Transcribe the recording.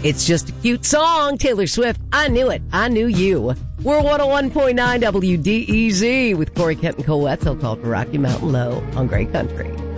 It's just a cute song. Taylor Swift, I Knew It. I Knew You. We're 101.9 WDEZ with Corey Kent and Cole Wetzel, called for Rocky Mountain Low on Great Country.